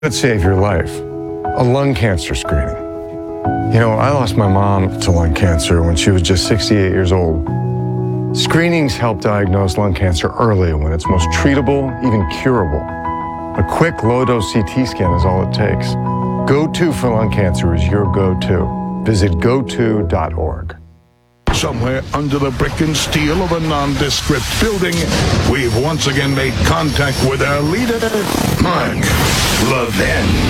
could save your life. A lung cancer screening. You know, I lost my mom to lung cancer when she was just 68 years old. Screenings help diagnose lung cancer early when it's most treatable, even curable. A quick low-dose CT scan is all it takes. Go-To for lung cancer is your go-to. Visit goto.org. Somewhere under the brick and steel of a nondescript building, we've once again made contact with our leader, Mark Levin.